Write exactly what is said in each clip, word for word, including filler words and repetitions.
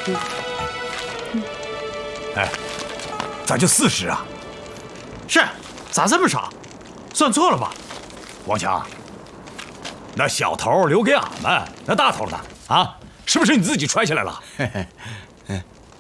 哎，咋就四十啊？ 是，咋这么少？算错了吧？ 王强，那小头留给俺们，那大头呢？啊，是不是你自己揣起来了？ 嘿嘿，嗯，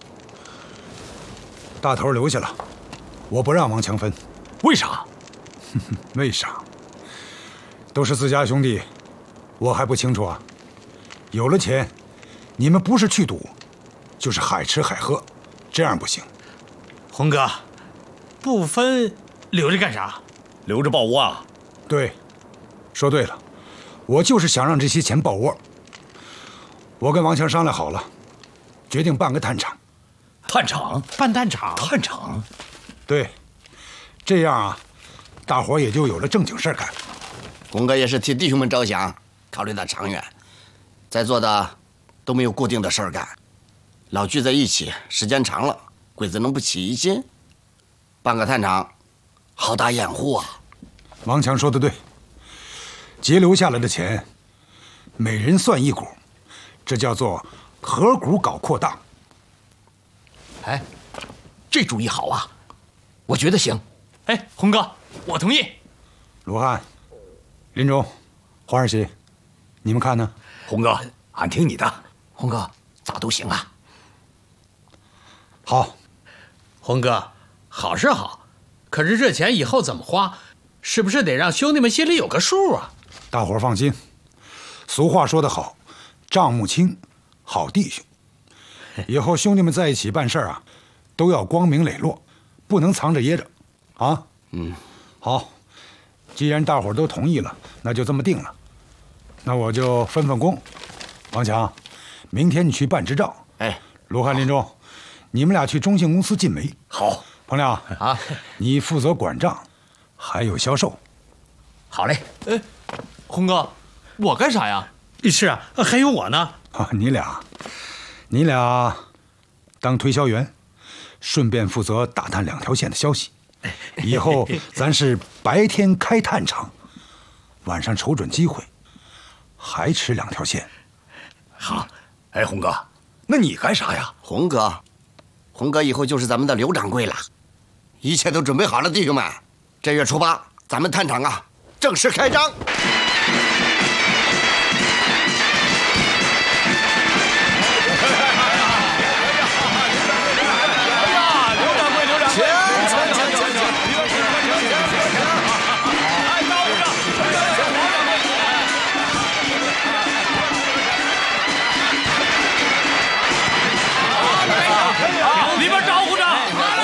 大头留下了，我不让王强分。 为啥？ 为啥？都是自家兄弟，我还不清楚啊？有了钱，你们不是去赌，就是海吃海喝，这样不行。 红哥，不分留着干啥？ 留着抱窝啊？ 对，说对了，我就是想让这些钱抱窝。我跟王强商量好了，决定办个炭厂。 炭厂？ 办炭厂？ 炭厂？ 对，这样啊，大伙也就有了正经事儿干。 红哥也是替弟兄们着想，考虑的长远。在座的都没有固定的事儿干，老聚在一起时间长了，鬼子能不起疑心？办个炭厂，好打掩护啊！ 王强说的对，节留下来的钱，每人算一股，这叫做合股搞扩大。 哎，这主意好啊，我觉得行。 哎，红哥，我同意。 罗汉、林中、黄二喜，你们看呢？ 红哥，俺听你的。 红哥，咋都行啊。 好， 红哥，好是好，可是这钱以后怎么花，是不是得让兄弟们心里有个数啊？ 大伙儿放心，俗话说得好，账目清，好弟兄。以后兄弟们在一起办事儿啊，都要光明磊落，不能藏着掖着，啊？ 嗯， 好，既然大伙儿都同意了，那就这么定了。那我就分分工。王强，明天你去办执照。 哎， 罗汉、林中，你们俩去中信公司进煤。 好， 彭亮啊， 你负责管账，还有销售。 好嘞。 哎，红哥，我干啥呀？是啊，还有我呢。 啊，你俩，你俩当推销员，顺便负责打探两条线的消息。以后咱是白天开炭厂，晚上瞅准机会，还吃两条线。 好，哎，红哥，那你干啥呀？ 红哥，红哥以后就是咱们的刘掌柜了。一切都准备好了，弟兄们，这月初八咱们炭厂啊正式开张。